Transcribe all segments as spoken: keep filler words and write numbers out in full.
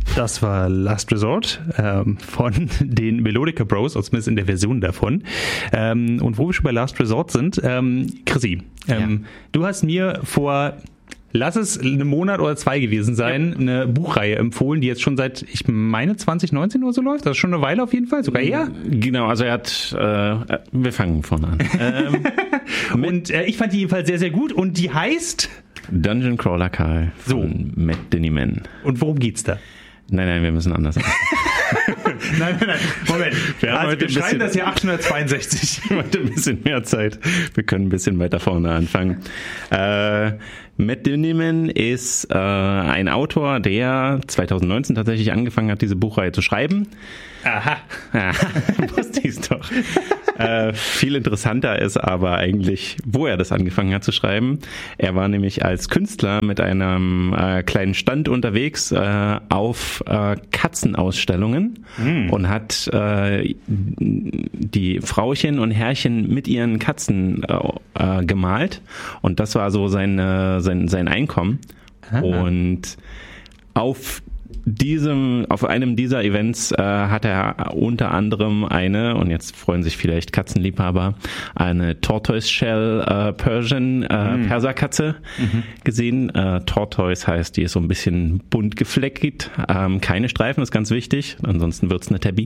Das war Last Resort ähm, von den Melodica Bros, also zumindest in der Version davon. Ähm, und wo wir schon bei Last Resort sind, ähm, Chrissy, ähm, ja. du hast mir vor, lass es einen Monat oder zwei gewesen sein, ja. eine Buchreihe empfohlen, die jetzt schon seit, ich meine, zwanzig neunzehn oder so läuft. Das ist schon eine Weile auf jeden Fall, sogar eher. Genau, also er hat, äh, wir fangen vorne an. ähm, und äh, ich fand die jedenfalls sehr, sehr gut und die heißt... Dungeon Crawler Karl von so. Matt Dinniman. Und worum geht's da? Nein, nein, wir müssen anders. nein, nein, nein, Moment. Wir, also, wir schreiben das hier achthundertzweiundsechzig. Heute ein bisschen mehr Zeit. Wir können ein bisschen weiter vorne anfangen. Äh, Matt Dinniman ist äh, ein Autor, der zwanzig neunzehn tatsächlich angefangen hat, diese Buchreihe zu schreiben. Aha. Ja, wusste ich's doch. äh, viel interessanter ist aber eigentlich, wo er das angefangen hat zu schreiben. Er war nämlich als Künstler mit einem äh, kleinen Stand unterwegs äh, auf äh, Katzenausstellungen mm. und hat äh, die Frauchen und Herrchen mit ihren Katzen äh, äh, gemalt. Und das war so sein, äh, sein, sein Einkommen. Aha. Und auf diesem, auf einem dieser Events äh, hat er unter anderem eine, und jetzt freuen sich vielleicht Katzenliebhaber, eine Tortoise Shell äh, Persian äh, mm. Perserkatze mhm. gesehen. Äh, Tortoise heißt, die ist so ein bisschen bunt gefleckt, ähm, keine Streifen, ist ganz wichtig, ansonsten wird's eine Tabby.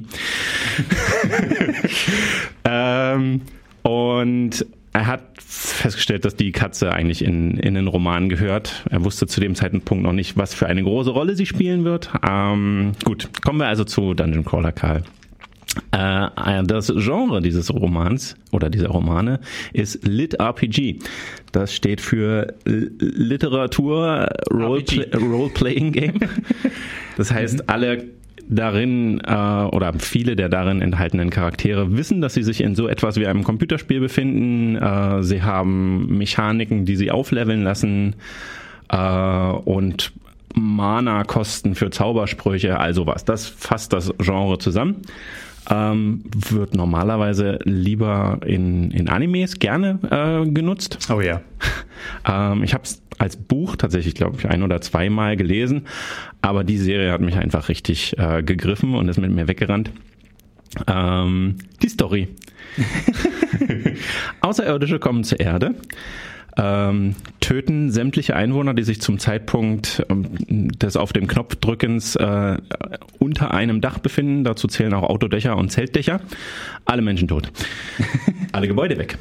ähm, und er hat festgestellt, dass die Katze eigentlich in, in den Roman gehört. Er wusste zu dem Zeitpunkt noch nicht, was für eine große Rolle sie spielen wird. Ähm, gut, kommen wir also zu Dungeon Crawler Karl. Äh, das Genre dieses Romans oder dieser Romane ist Lit R P G. Das steht für Literatur Roleplay, Role-Playing Game. Das heißt, alle darin äh, oder viele der darin enthaltenen Charaktere wissen, dass sie sich in so etwas wie einem Computerspiel befinden. Äh, sie haben Mechaniken, die sie aufleveln lassen äh, und Mana-Kosten für Zaubersprüche, also was. Das fasst das Genre zusammen. Ähm, wird normalerweise lieber in, in Animes gerne äh, genutzt. Oh ja. ähm, ich habe es als Buch tatsächlich, glaube ich, ein oder zweimal gelesen, aber die Serie hat mich einfach richtig äh, gegriffen und ist mit mir weggerannt. Ähm, die Story. Außerirdische kommen zur Erde. Ähm, töten sämtliche Einwohner, die sich zum Zeitpunkt ähm, des auf dem Knopfdrückens äh, unter einem Dach befinden. Dazu zählen auch Autodächer und Zeltdächer. Alle Menschen tot. Alle Gebäude weg.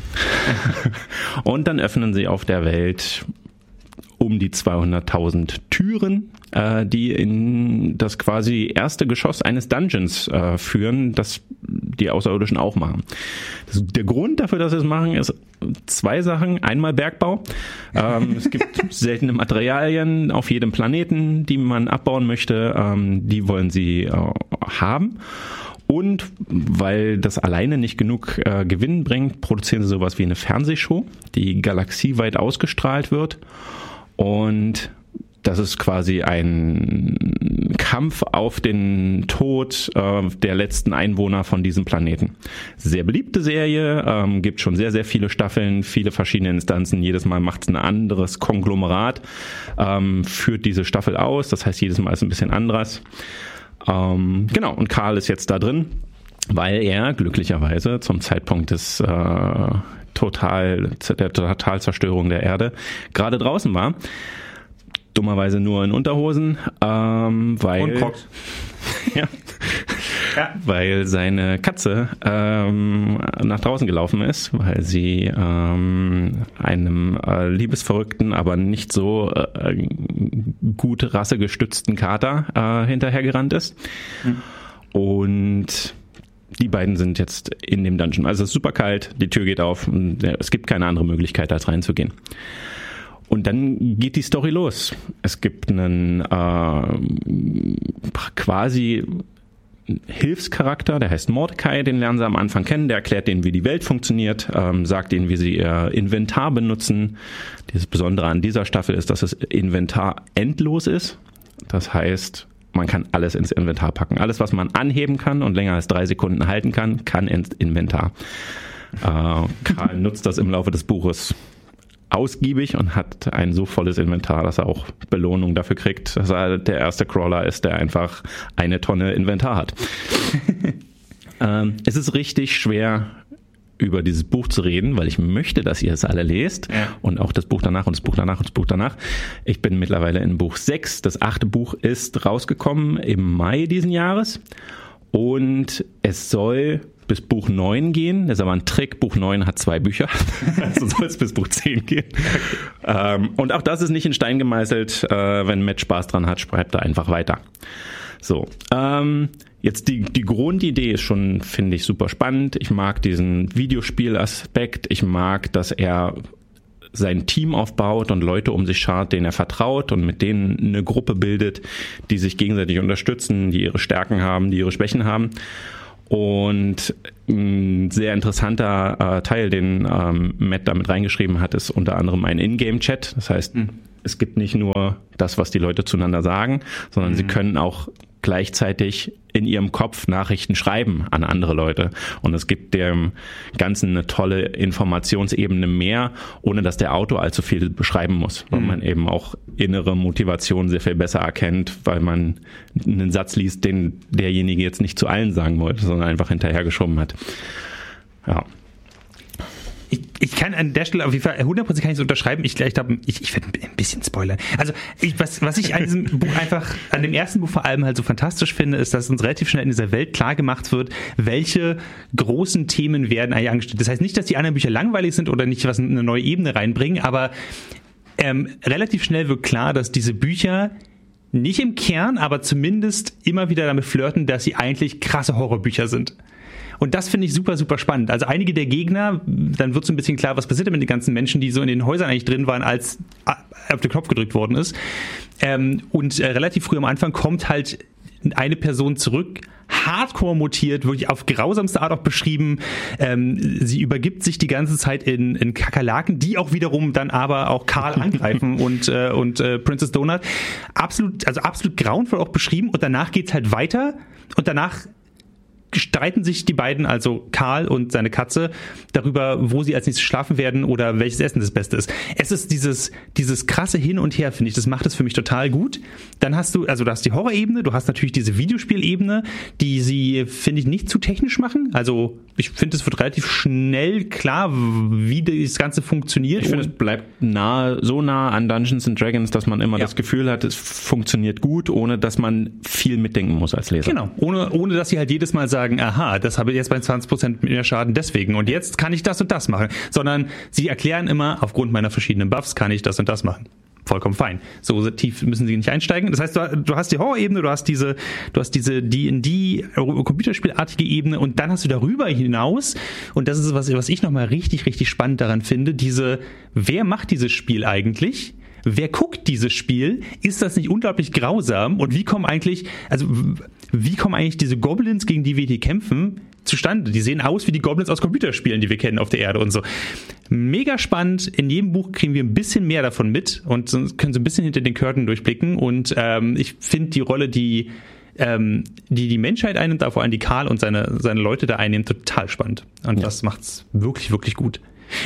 Und dann öffnen sie auf der Welt um die zweihunderttausend Türen, äh, die in das quasi erste Geschoss eines Dungeons äh, führen, das die Außerirdischen auch machen. Das, der Grund dafür, dass sie es machen, ist zwei Sachen. Einmal Bergbau. Ähm, es gibt seltene Materialien auf jedem Planeten, die man abbauen möchte. Ähm, die wollen sie äh, haben. Und weil das alleine nicht genug äh, Gewinn bringt, produzieren sie sowas wie eine Fernsehshow, die galaxieweit ausgestrahlt wird. Und das ist quasi ein Kampf auf den Tod äh, der letzten Einwohner von diesem Planeten. Sehr beliebte Serie, ähm, gibt schon sehr, sehr viele Staffeln, viele verschiedene Instanzen. Jedes Mal macht es ein anderes Konglomerat, ähm, führt diese Staffel aus. Das heißt, jedes Mal ist ein bisschen anderes. Ähm, genau, und Karl ist jetzt da drin, weil er glücklicherweise zum Zeitpunkt des äh, Total, der Totalzerstörung der Erde gerade draußen war. Dummerweise nur in Unterhosen, ähm, weil, und Crocs. ja, ja, weil seine Katze ähm, nach draußen gelaufen ist, weil sie ähm, einem äh, liebesverrückten, aber nicht so äh, gut rassegestützten Kater äh, hinterhergerannt ist. Mhm. Und die beiden sind jetzt in dem Dungeon. Also es ist super kalt, die Tür geht auf und es gibt keine andere Möglichkeit, als reinzugehen. Und dann geht die Story los. Es gibt einen äh, quasi Hilfscharakter, der heißt Mordecai, den lernen sie am Anfang kennen, der erklärt denen, wie die Welt funktioniert, ähm, sagt ihnen, wie sie ihr Inventar benutzen. Das Besondere an dieser Staffel ist, dass das Inventar endlos ist. Das heißt, man kann alles ins Inventar packen. Alles, was man anheben kann und länger als drei Sekunden halten kann, kann ins Inventar. Äh, Karl nutzt das im Laufe des Buches ausgiebig und hat ein so volles Inventar, dass er auch Belohnung dafür kriegt, dass er der erste Crawler ist, der einfach eine Tonne Inventar hat. ähm, es ist richtig schwer, über dieses Buch zu reden, weil ich möchte, dass ihr es alle lest, ja. Und auch das Buch danach und das Buch danach und das Buch danach. Ich bin mittlerweile in Buch sechs. Das achte Buch ist rausgekommen im Mai diesen Jahres und es soll bis Buch neun gehen. Das ist aber ein Trick. Buch neun hat zwei Bücher. Also soll es bis Buch zehn gehen. Ähm, und auch das ist nicht in Stein gemeißelt. Äh, wenn Matt Spaß dran hat, schreibt er einfach weiter. So, ähm, jetzt die, die Grundidee ist schon, finde ich, super spannend. Ich mag diesen Videospielaspekt. Ich mag, dass er sein Team aufbaut und Leute um sich schart, denen er vertraut und mit denen eine Gruppe bildet, die sich gegenseitig unterstützen, die ihre Stärken haben, die ihre Schwächen haben. Und ein sehr interessanter äh, Teil, den ähm, Matt damit reingeschrieben hat, ist unter anderem ein In-Game-Chat. Das heißt, mhm. es gibt nicht nur das, was die Leute zueinander sagen, sondern mhm. sie können auch gleichzeitig in ihrem Kopf Nachrichten schreiben an andere Leute. Und es gibt dem Ganzen eine tolle Informationsebene mehr, ohne dass der Autor allzu viel beschreiben muss, weil mhm. man eben auch innere Motivation sehr viel besser erkennt, weil man einen Satz liest, den derjenige jetzt nicht zu allen sagen wollte, sondern einfach hinterhergeschoben hat. Ja. Ich, ich kann an der Stelle auf jeden Fall hundert Prozent kann ich so unterschreiben. Ich, ich glaube, ich, ich werde ein bisschen spoilern. Also ich, was, was ich an diesem Buch einfach, an dem ersten Buch vor allem halt so fantastisch finde, ist, dass uns relativ schnell in dieser Welt klar gemacht wird, welche großen Themen werden eigentlich angestellt. Das heißt nicht, dass die anderen Bücher langweilig sind oder nicht was eine neue Ebene reinbringen, aber ähm, relativ schnell wird klar, dass diese Bücher nicht im Kern, aber zumindest immer wieder damit flirten, dass sie eigentlich krasse Horrorbücher sind. Und das finde ich super, super spannend. Also einige der Gegner, dann wird so ein bisschen klar, was passiert mit den ganzen Menschen, die so in den Häusern eigentlich drin waren, als auf den Knopf gedrückt worden ist. Ähm, und äh, relativ früh am Anfang kommt halt eine Person zurück, hardcore mutiert, wirklich auf grausamste Art auch beschrieben. Ähm, sie übergibt sich die ganze Zeit in, in Kakerlaken, die auch wiederum dann aber auch Karl angreifen und, äh, und äh, Princess Donut. Absolut, also absolut grauenvoll auch beschrieben. Und danach geht's halt weiter und danach streiten sich die beiden, also Karl und seine Katze, darüber, wo sie als nächstes schlafen werden oder welches Essen das Beste ist. Es ist dieses, dieses krasse Hin und Her, finde ich, das macht es für mich total gut. Dann hast du, also du hast die Horrorebene, du hast natürlich diese Videospielebene, die sie, finde ich, nicht zu technisch machen. Also ich finde, es wird relativ schnell klar, wie das Ganze funktioniert. Ich finde, es bleibt nah, so nah an Dungeons and Dragons, dass man immer ja. das Gefühl hat, es funktioniert gut, ohne dass man viel mitdenken muss als Leser. Genau, ohne, ohne dass sie halt jedes Mal sagen, aha, das habe ich jetzt bei zwanzig Prozent mehr Schaden deswegen und jetzt kann ich das und das machen, sondern sie erklären immer, aufgrund meiner verschiedenen Buffs kann ich das und das machen. Vollkommen fein. So tief müssen sie nicht einsteigen. Das heißt, du, du hast die Horrorebene, du hast diese, du hast diese D und D Computerspielartige Ebene und dann hast du darüber hinaus, und das ist was, was ich nochmal richtig, richtig spannend daran finde, diese, wer macht dieses Spiel eigentlich? Wer guckt dieses Spiel? Ist das nicht unglaublich grausam? Und wie kommen eigentlich, also wie kommen eigentlich diese Goblins, gegen die wir hier kämpfen, zustande? Die sehen aus wie die Goblins aus Computerspielen, die wir kennen auf der Erde und so. Mega spannend. In jedem Buch kriegen wir ein bisschen mehr davon mit und können so ein bisschen hinter den Curtain durchblicken. Und ähm, ich finde die Rolle, die ähm, die die Menschheit einnimmt, da vor allem die Karl und seine seine Leute da einnehmen, total spannend. Und ja. das macht's wirklich, wirklich gut.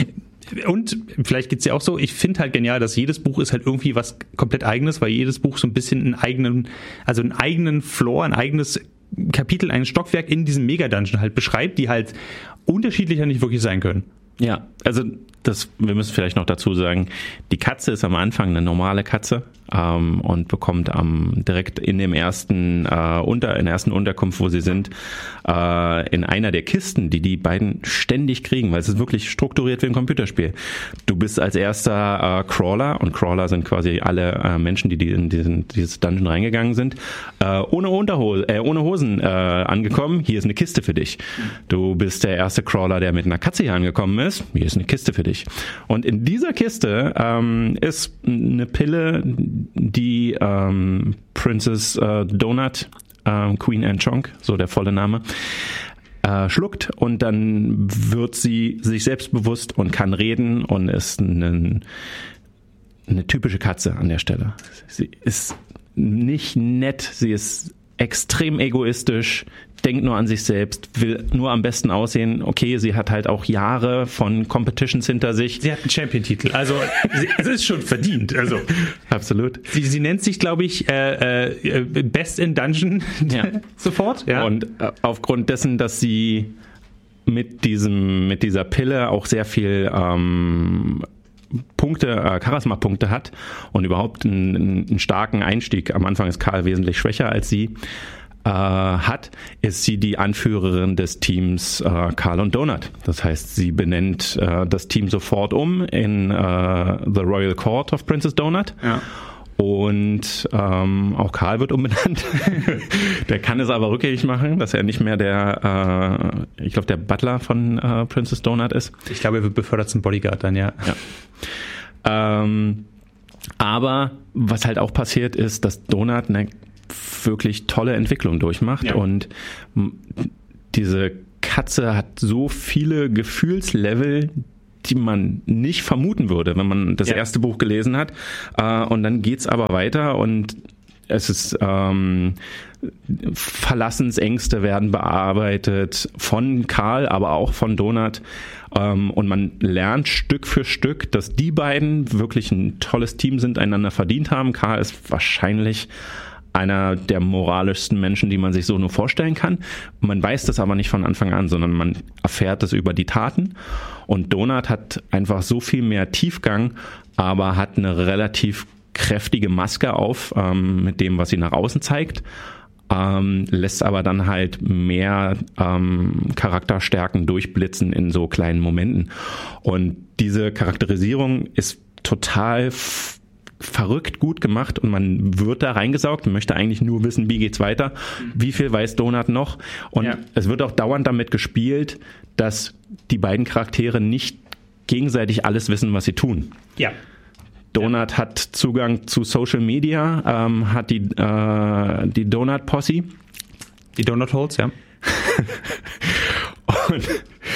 Und vielleicht geht's ja auch so, ich finde halt genial, dass jedes Buch ist halt irgendwie was komplett Eigenes, weil jedes Buch so ein bisschen einen eigenen, also einen eigenen Floor, ein eigenes Kapitel, ein Stockwerk in diesem Mega-Dungeon halt beschreibt, die halt unterschiedlicher nicht wirklich sein können. Ja, also das, wir müssen vielleicht noch dazu sagen, die Katze ist am Anfang eine normale Katze ähm, und bekommt am direkt in dem ersten äh, unter in der ersten Unterkunft, wo sie sind, äh, in einer der Kisten, die die beiden ständig kriegen, weil es ist wirklich strukturiert wie ein Computerspiel. Du bist als erster äh, Crawler und Crawler sind quasi alle äh, Menschen, die, die in diesen, dieses Dungeon reingegangen sind, äh, ohne Unterhose, äh, ohne Hosen äh, angekommen. Hier ist eine Kiste für dich. Du bist der erste Crawler, der mit einer Katze hier angekommen ist. Hier ist eine Kiste für dich. Und in dieser Kiste ähm, ist eine Pille, die ähm, Princess äh, Donut, äh, Queen Anne Chonk, so der volle Name, äh, schluckt und dann wird sie sich selbstbewusst und kann reden und ist eine, eine typische Katze an der Stelle. Sie ist nicht nett, sie ist extrem egoistisch, denkt nur an sich selbst, will nur am besten aussehen. Okay, sie hat halt auch Jahre von Competitions hinter sich. Sie hat einen Champion-Titel, also es ist schon verdient. Also absolut. Sie, sie nennt sich, glaube ich, äh, äh, Best in Dungeon ja. sofort. Ja. Und äh, aufgrund dessen, dass sie mit diesem, mit dieser Pille auch sehr viel ähm, Punkte, äh, Charisma-Punkte hat und überhaupt einen, einen starken Einstieg. Am Anfang ist Karl wesentlich schwächer als sie. Äh, hat, ist sie die Anführerin des Teams äh, Karl und Donut. Das heißt, sie benennt äh, das Team sofort um in äh, The Royal Court of Princess Donut. Ja. Und ähm, auch Karl wird umbenannt. Der kann es aber rückgängig machen, dass er nicht mehr der, äh, ich glaube, der Butler von äh, Princess Donut ist. Ich glaube, er wird befördert zum Bodyguard dann, ja. ja. Ähm, aber was halt auch passiert ist, dass Donut eine wirklich tolle Entwicklung durchmacht ja. und diese Katze hat so viele Gefühlslevel, die man nicht vermuten würde, wenn man das ja. erste Buch gelesen hat. Und dann geht's aber weiter und es ist ähm, Verlassensängste werden bearbeitet von Karl, aber auch von Donut. Ähm, und man lernt Stück für Stück, dass die beiden wirklich ein tolles Team sind, einander verdient haben. Karl ist wahrscheinlich einer der moralischsten Menschen, die man sich so nur vorstellen kann. Man weiß das aber nicht von Anfang an, sondern man erfährt es über die Taten. Und Donut hat einfach so viel mehr Tiefgang, aber hat eine relativ kräftige Maske auf ähm, mit dem, was sie nach außen zeigt, ähm, lässt aber dann halt mehr ähm, Charakterstärken durchblitzen in so kleinen Momenten. Und diese Charakterisierung ist total f- verrückt gut gemacht und man wird da reingesaugt und möchte eigentlich nur wissen, wie geht's weiter, wie viel weiß Donut noch und ja. es wird auch dauernd damit gespielt, dass die beiden Charaktere nicht gegenseitig alles wissen, was sie tun. Ja. Donut ja. hat Zugang zu Social Media, ähm, hat die, äh, die Donut Posse. Die Donut Holes, ja. und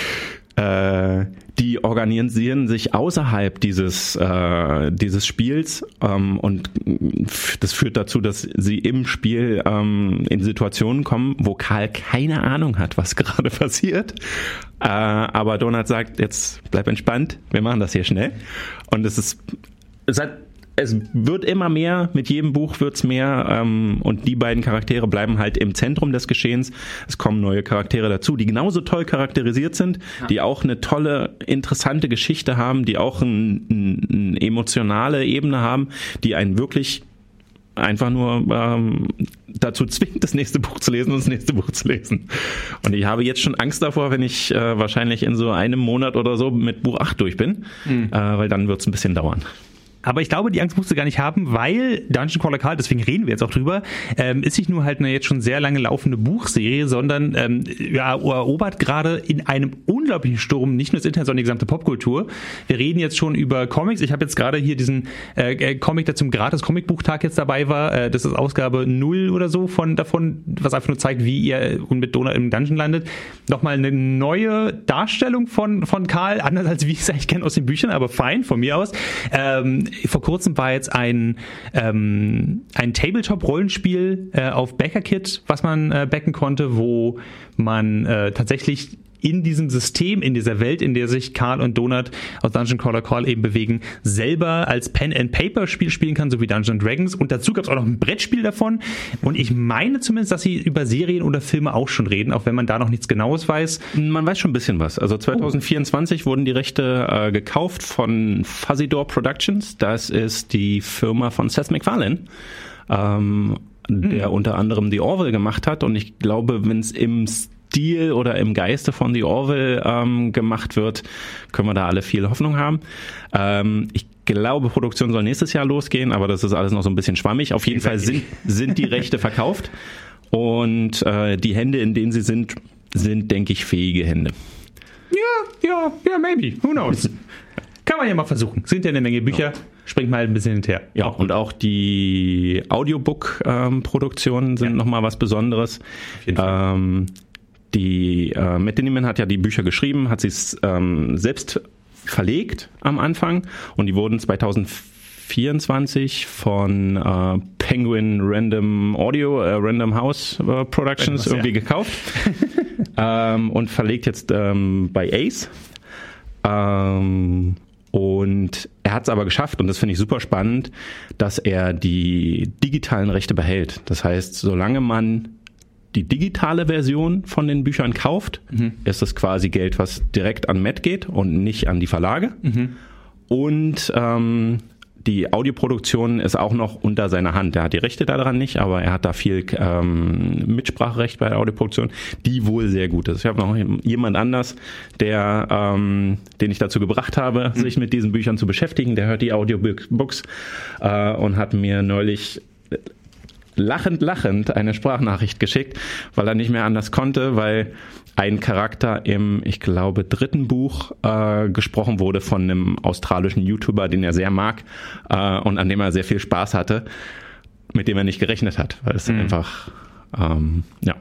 äh, die organisieren sich außerhalb dieses, äh, dieses Spiels ähm, und das führt dazu, dass sie im Spiel ähm, in Situationen kommen, wo Karl keine Ahnung hat, was gerade passiert. Äh, aber Donut sagt, jetzt bleib entspannt, wir machen das hier schnell. Und es ist, es hat Es wird immer mehr, mit jedem Buch wird's mehr ähm, und die beiden Charaktere bleiben halt im Zentrum des Geschehens. Es kommen neue Charaktere dazu, die genauso toll charakterisiert sind, ja. die auch eine tolle, interessante Geschichte haben, die auch ein, ein, eine emotionale Ebene haben, die einen wirklich einfach nur ähm, dazu zwingt, das nächste Buch zu lesen und das nächste Buch zu lesen. Und ich habe jetzt schon Angst davor, wenn ich äh, wahrscheinlich in so einem Monat oder so mit Buch acht durch bin, mhm. äh, weil dann wird's ein bisschen dauern. Aber ich glaube, die Angst musst du gar nicht haben, weil Dungeon Crawler Karl, deswegen reden wir jetzt auch drüber, ähm, ist nicht nur halt eine jetzt schon sehr lange laufende Buchserie, sondern ähm, ja, erobert gerade in einem unglaublichen Sturm nicht nur das Internet, sondern die gesamte Popkultur. Wir reden jetzt schon über Comics. Ich habe jetzt gerade hier diesen äh, Comic, der zum gratis Comicbuchtag jetzt dabei war. Äh, das ist Ausgabe null oder so von davon, was einfach nur zeigt, wie ihr und mit Donut im Dungeon landet. Nochmal eine neue Darstellung von von Karl, anders als wie ich es eigentlich kenne aus den Büchern, aber fein, von mir aus. Ähm, Vor kurzem war jetzt ein, ähm, ein Tabletop-Rollenspiel äh, auf BackerKit, was man äh, backen konnte, wo man äh, tatsächlich in diesem System, in dieser Welt, in der sich Karl und Donut aus Dungeon Crawler Karl eben bewegen, selber als Pen-and-Paper-Spiel spielen kann, so wie Dungeons and Dragons. Und dazu gab es auch noch ein Brettspiel davon. Und ich meine zumindest, dass sie über Serien oder Filme auch schon reden, auch wenn man da noch nichts Genaues weiß. Man weiß schon ein bisschen was. Also zwanzig vierundzwanzig oh. wurden die Rechte äh, gekauft von Fuzzy Door Productions. Das ist die Firma von Seth MacFarlane, ähm, hm. der unter anderem The Orville gemacht hat. Und ich glaube, wenn es im Stil oder im Geiste von The Orville ähm, gemacht wird, können wir da alle viel Hoffnung haben. Ähm, ich glaube, Produktion soll nächstes Jahr losgehen, aber das ist alles noch so ein bisschen schwammig. Auf jeden Fall sind, sind die Rechte verkauft und äh, die Hände, in denen sie sind, sind, denke ich, fähige Hände. Ja, ja, ja, maybe. Who knows? Kann man ja mal versuchen. Sind ja eine Menge Bücher. Ja. Springt mal ein bisschen hinterher. Ja, auch und auch die Audiobook-Produktionen ähm, sind ja. nochmal was Besonderes. Auf jeden Fall. Ähm, Die äh, Matt Dinniman hat ja die Bücher geschrieben, hat sie es ähm, selbst verlegt am Anfang und die wurden zwanzig vierundzwanzig von äh, Penguin Random Audio, äh, Random House äh, Productions Random, irgendwie ja. gekauft ähm, und verlegt jetzt ähm, bei Ace. Ähm, und er hat es aber geschafft, und das finde ich super spannend, dass er die digitalen Rechte behält. Das heißt, solange man die digitale Version von den Büchern kauft, mhm. ist das quasi Geld, was direkt an Matt geht und nicht an die Verlage. Mhm. Und ähm, die Audioproduktion ist auch noch unter seiner Hand. Er hat die Rechte daran nicht, aber er hat da viel ähm, Mitspracherecht bei der Audioproduktion, die wohl sehr gut ist. Ich habe noch jemand anders, der, ähm, den ich dazu gebracht habe, mhm. sich mit diesen Büchern zu beschäftigen. Der hört die Audiobooks äh, und hat mir neulich lachend, lachend eine Sprachnachricht geschickt, weil er nicht mehr anders konnte, weil ein Charakter im, ich glaube, dritten Buch äh, gesprochen wurde von einem australischen YouTuber, den er sehr mag äh, und an dem er sehr viel Spaß hatte, mit dem er nicht gerechnet hat, weil es mhm. einfach, ähm, ja.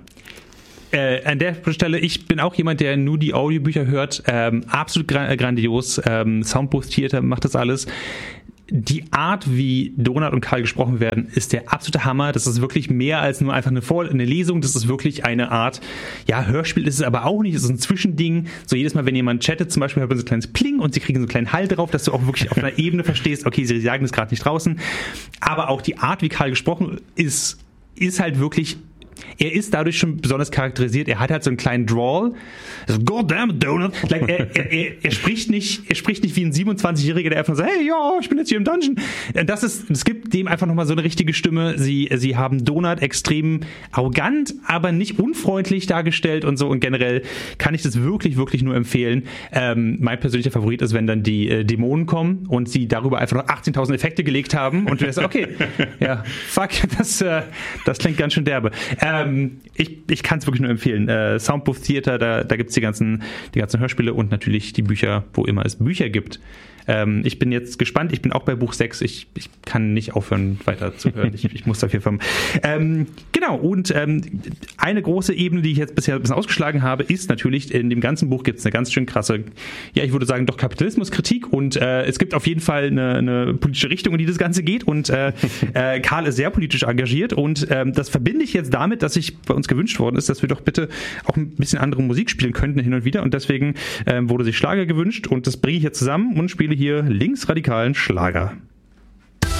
Äh, an der Stelle, ich bin auch jemand, der nur die Audiobücher hört, ähm, absolut gra- grandios, ähm, Soundbooth Theater macht das alles. Die Art, wie Donat und Karl gesprochen werden, ist der absolute Hammer. Das ist wirklich mehr als nur einfach eine, Vor- eine Lesung. Das ist wirklich eine Art, ja, Hörspiel ist es aber auch nicht. Es ist ein Zwischending. So jedes Mal, wenn jemand chattet, zum Beispiel, hört man so ein kleines Pling und sie kriegen so einen kleinen Hall drauf, dass du auch wirklich auf einer Ebene verstehst, okay, sie sagen das gerade nicht draußen. Aber auch die Art, wie Karl gesprochen ist, ist halt wirklich, er ist dadurch schon besonders charakterisiert. Er hat halt so einen kleinen Drawl. So, God damn it, Donut. Like, er, er, er spricht nicht, er spricht nicht wie ein siebenundzwanzigjähriger, der einfach so, hey, ja, ich bin jetzt hier im Dungeon. Das ist, es gibt dem einfach nochmal so eine richtige Stimme. Sie, sie haben Donut extrem arrogant, aber nicht unfreundlich dargestellt und so. Und generell kann ich das wirklich, wirklich nur empfehlen. Ähm, mein persönlicher Favorit ist, wenn dann die äh, Dämonen kommen und sie darüber einfach noch achtzehntausend Effekte gelegt haben und du denkst, okay, ja, fuck, das, äh, das klingt ganz schön derbe. Ähm, ich ich kann es wirklich nur empfehlen. Äh, Soundbooth Theater, da, da gibt es die ganzen, die ganzen Hörspiele und natürlich die Bücher, wo immer es Bücher gibt. Ähm, ich bin jetzt gespannt. Ich bin auch bei Buch sechs. Ich, ich kann nicht aufhören, weiter zu hören. Ich, ich muss auf jeden Fall. Ähm, genau. Und ähm, eine große Ebene, die ich jetzt bisher ein bisschen ausgeschlagen habe, ist natürlich, in dem ganzen Buch gibt es eine ganz schön krasse, ja, ich würde sagen, doch Kapitalismuskritik. Und äh, es gibt auf jeden Fall eine, eine politische Richtung, in die das Ganze geht. Und äh, äh, Karl ist sehr politisch engagiert. Und ähm, das verbinde ich jetzt damit, dass sich bei uns gewünscht worden ist, dass wir doch bitte auch ein bisschen andere Musik spielen könnten hin und wieder. Und deswegen ähm, wurde sich Schlager gewünscht. Und das bringe ich jetzt zusammen und spiele hier linksradikalen Schlager.